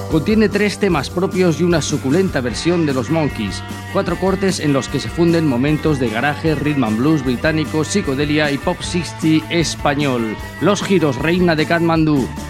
Contiene 3 temas propios y una suculenta versión de los Monkees, 4 cortes en los que se funden momentos de garaje, rhythm and blues británico, psicodelia y pop 60 español. Los giros reina de Katmandú.